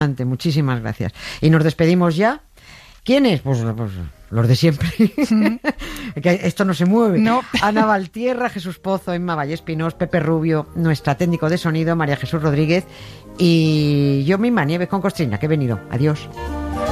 Muchísimas gracias. Y nos despedimos ya. ¿Quiénes? Pues los de siempre. Que esto no se mueve. No. Ana Valtierra, Jesús Pozo, Emma Vallespinós, Pepe Rubio, nuestra técnico de sonido, María Jesús Rodríguez, y yo misma, Nieves con Costrina, que he venido. Adiós.